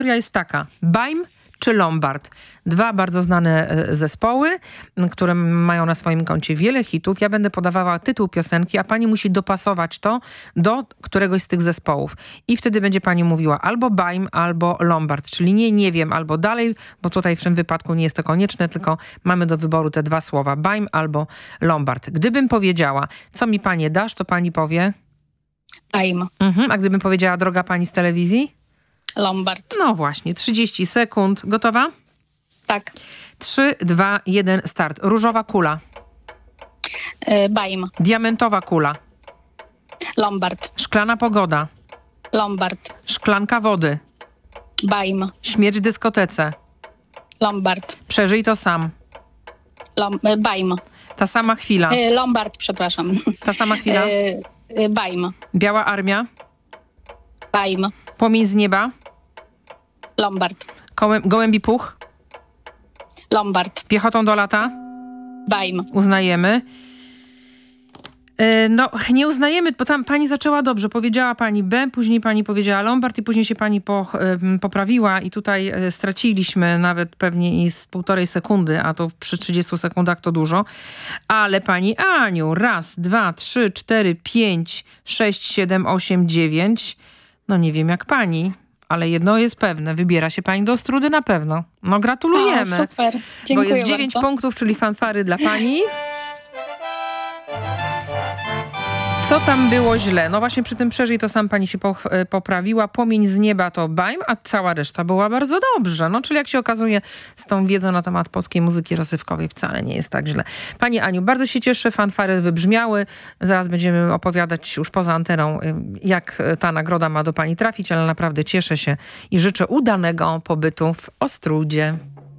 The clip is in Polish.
Historia jest taka. Baim czy Lombard? Dwa bardzo znane zespoły, które mają na swoim koncie wiele hitów. Ja będę podawała tytuł piosenki, a pani musi dopasować to do któregoś z tych zespołów. I wtedy będzie pani mówiła albo Baim, albo Lombard. Czyli nie wiem, albo dalej, bo tutaj w tym wypadku nie jest to konieczne, tylko mamy do wyboru te dwa słowa. Baim albo Lombard. Gdybym powiedziała, co mi panie dasz, to pani powie? Baim. A gdybym powiedziała, droga pani z telewizji? Lombard. No właśnie, 30 sekund. Gotowa? Tak. 3, 2, 1, start. Różowa kula. Baim. Diamentowa kula. Lombard. Szklana pogoda. Lombard. Szklanka wody. Baim. Śmierć w dyskotece. Lombard. Przeżyj to sam. Baim. Ta sama chwila. Lombard, przepraszam. Ta sama chwila. Baim. Biała armia. Baim. Płomień z nieba. Lombard. Gołębi puch. Lombard. Piechotą do lata. Baim. Uznajemy. No, nie uznajemy, bo tam pani zaczęła dobrze. Powiedziała pani B, później pani powiedziała Lombard i później się pani poprawiła i tutaj straciliśmy nawet pewnie i z 1,5 sekundy, a to przy 30 sekundach to dużo. Ale pani Aniu, 1, 2, 3, 4, 5, 6, 7, 8, 9. No nie wiem jak pani, ale jedno jest pewne. Wybiera się pani do Ostródy na pewno. No gratulujemy. O, super. Dziękuję bo jest 9 bardzo. punktów, czyli fanfary dla pani. Co tam było źle? No właśnie przy tym Przeżyj to sam pani się poprawiła. Płomień z nieba to Baim, a cała reszta była bardzo dobrze. No czyli jak się okazuje z tą wiedzą na temat polskiej muzyki rozrywkowej wcale nie jest tak źle. Pani Aniu, bardzo się cieszę, fanfary wybrzmiały. Zaraz będziemy opowiadać już poza anteną, jak ta nagroda ma do pani trafić, ale naprawdę cieszę się i życzę udanego pobytu w Ostródzie.